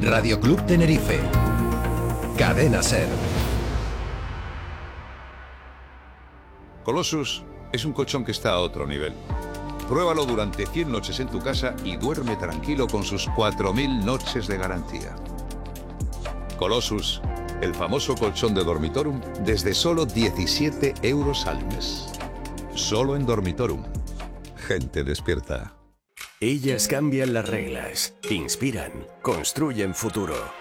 Radio Club Tenerife. Cadena Ser. Colossus es un colchón que está a otro nivel. Pruébalo durante 100 noches en tu casa y duerme tranquilo con sus 4.000 noches de garantía. Colossus, el famoso colchón de Dormitorum, desde solo 17 euros al mes. Solo en Dormitorum. Gente despierta. Ellas cambian las reglas, inspiran, construyen futuro.